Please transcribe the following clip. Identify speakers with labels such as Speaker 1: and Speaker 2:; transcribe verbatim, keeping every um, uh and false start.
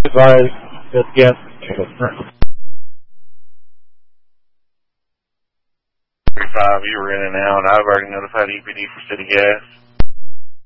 Speaker 1: Advise that gas.
Speaker 2: thirty-five, you were in and out. I've already notified E P D for city gas.